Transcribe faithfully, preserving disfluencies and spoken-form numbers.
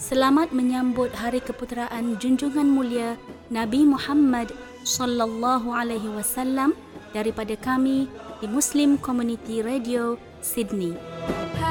Selamat menyambut Hari Keputeraan Junjungan Mulia Nabi Muhammad sallallahu alaihi wasallam daripada kami di Muslim Community Radio Sydney.